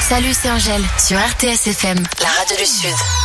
Salut, c'est Angèle sur RTS FM, la radio du Sud.